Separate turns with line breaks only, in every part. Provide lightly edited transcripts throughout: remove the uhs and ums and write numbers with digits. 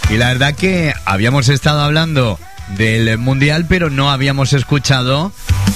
Y la verdad que habíamos estado hablando del Mundial, pero no habíamos escuchado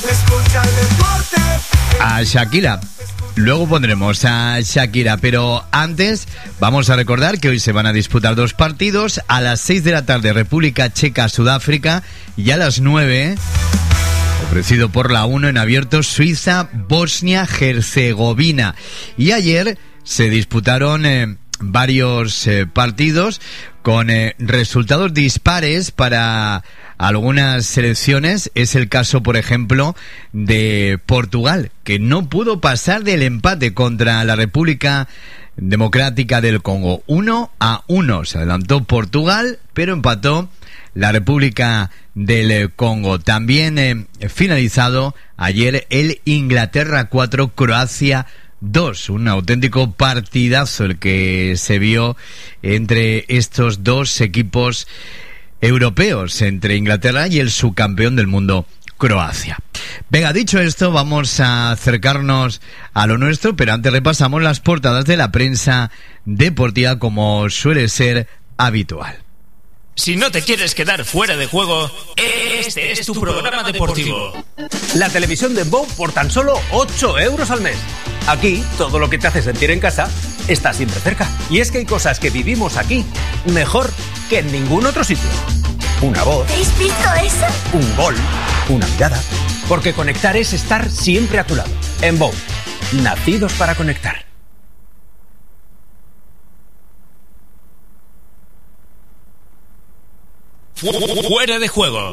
a Shakira. Luego pondremos a Shakira, pero antes vamos a recordar que hoy se van a disputar dos partidos. A las 6 de la tarde, República Checa, Sudáfrica, y a las 9, ofrecido por la 1 en abierto, Suiza, Bosnia-Herzegovina. Y ayer se disputaron varios partidos con resultados dispares para algunas selecciones. Es el caso, por ejemplo, de Portugal, que no pudo pasar del empate contra la República Democrática del Congo. 1-1 se adelantó Portugal, pero empató la República del Congo. También finalizado ayer el Inglaterra 4, Croacia 2, un auténtico partidazo el que se vio entre estos dos equipos europeos, entre Inglaterra y el subcampeón del mundo, Croacia. Venga, dicho esto, vamos a acercarnos a lo nuestro, pero antes repasamos las portadas de la prensa deportiva como suele ser habitual.
Si no te quieres quedar fuera de juego, este es tu programa deportivo.
La televisión de Bow por tan solo 8 euros al mes. Aquí, todo lo que te hace sentir en casa está siempre cerca. Y es que hay cosas que vivimos aquí mejor que en ningún otro sitio. Una voz.
¿Habéis visto eso?
Un gol. Una mirada. Porque conectar es estar siempre a tu lado. En Bow, nacidos para conectar.
Fuera de juego.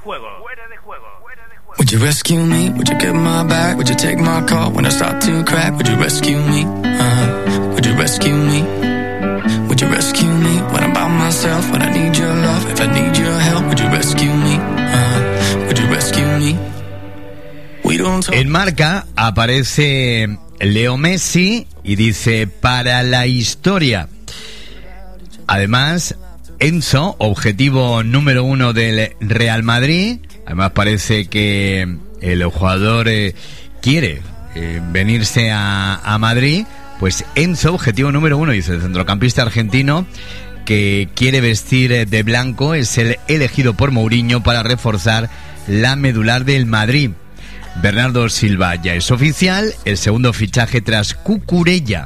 Would you rescue me? Would you get my back? Would you take my call when I start to crack? Would you rescue me? Would you rescue me? Would you rescue me when I'm by myself? When I need your love, if I need your help, would you rescue me? Would you rescue me? We don't talk.
En Marca aparece Leo Messi y dice: para la historia. Además, Enzo, objetivo número 1 del Real Madrid. Además parece que el jugador quiere venirse a Madrid. Pues Enzo, objetivo número 1, dice el centrocampista argentino, que quiere vestir de blanco, es el elegido por Mourinho para reforzar la medular del Madrid. Bernardo Silva ya es oficial, el segundo fichaje tras Cucurella.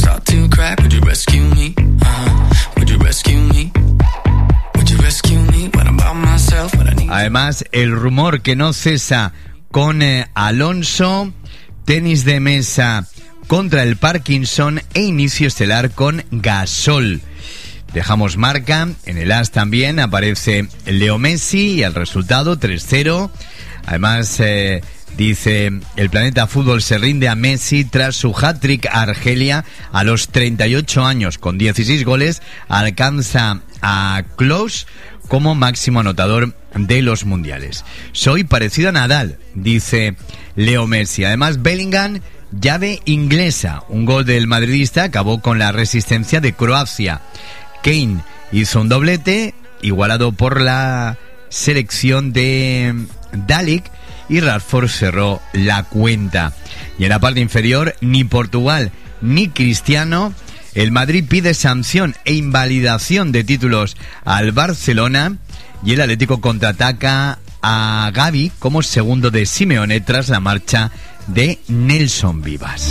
Además, el rumor que no cesa con Alonso, tenis de mesa contra el Parkinson e inicio estelar con Gasol. Dejamos Marca, en el AS también aparece Leo Messi y el resultado 3-0. Además, dice: el Planeta Fútbol se rinde a Messi tras su hat-trick a Argelia a los 38 años. Con 16 goles alcanza a Klose como máximo anotador de los mundiales. Soy parecido a Nadal, dice Leo Messi. Además, Bellingham, llave inglesa. Un gol del madridista acabó con la resistencia de Croacia. Kane hizo un doblete, igualado por la selección de Dalic, y Rashford cerró la cuenta. Y en la parte inferior, ni Portugal ni Cristiano. El Madrid pide sanción e invalidación de títulos al Barcelona, y el Atlético contraataca a Gavi como segundo de Simeone tras la marcha de Nelson Vivas.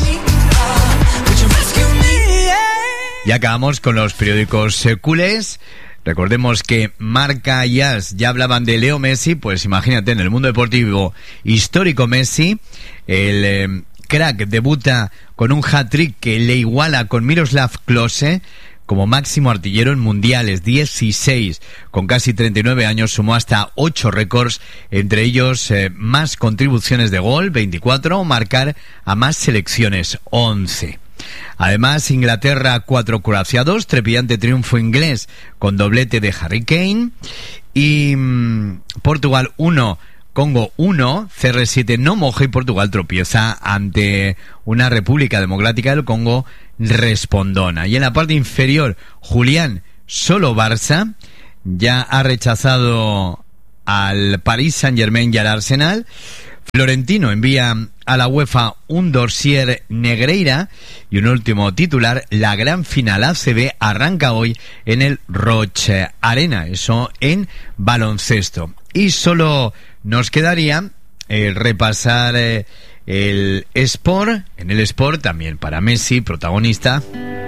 Y acabamos con los periódicos culés. Recordemos que Marca y AS ya hablaban de Leo Messi. Pues imagínate, en el mundo deportivo histórico Messi, el crack debuta con un hat-trick que le iguala con Miroslav Klose como máximo artillero en mundiales, 16. Con casi 39 años sumó hasta 8 récords, entre ellos más contribuciones de gol, 24, o marcar a más selecciones, 11. Además, Inglaterra 4, Croacia 2, trepidante triunfo inglés con doblete de Harry Kane. Y Portugal 1, Congo 1, CR7 no moja y Portugal tropieza ante una República Democrática del Congo respondona. Y en la parte inferior, Julián, solo Barça, ya ha rechazado al Paris Saint-Germain y al Arsenal. Florentino envía a la UEFA un dossier Negreira y un último titular: la gran final ACB arranca hoy en el Roche Arena, eso en baloncesto. Y solo nos quedaría repasar el Sport. En el Sport también para Messi, protagonista.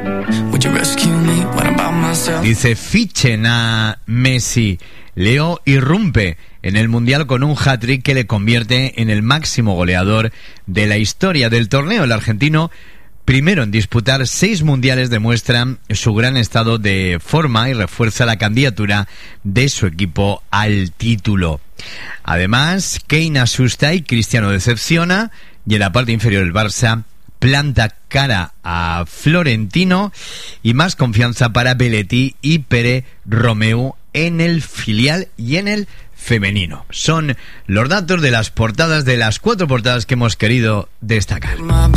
Dice: fichen a Messi. Leo irrumpe en el Mundial con un hat-trick que le convierte en el máximo goleador de la historia del torneo. El argentino, primero en disputar 6 mundiales, demuestra su gran estado de forma y refuerza la candidatura de su equipo al título. Además, Kane asusta y Cristiano decepciona, y en la parte inferior el Barça planta cara a Florentino, y más confianza para Belletti y Pere Romeu en el filial y en el femenino. Son los datos de las portadas, de las 4 portadas que hemos querido destacar.